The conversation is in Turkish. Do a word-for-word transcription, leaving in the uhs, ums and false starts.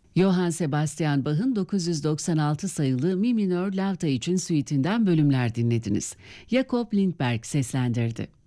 Johann Sebastian Bach'ın dokuz yüz doksan altı sayılı Mi minör Lauta için suitinden bölümler dinlediniz. Jakob Lindberg seslendirdi.